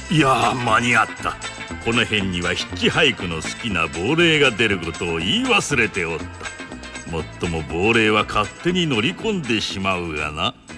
いや間に合った。この辺にはヒッチハイクの好きな亡霊が出ることを言い忘れておった。もっとも亡霊は勝手に乗り込んでしまうがな。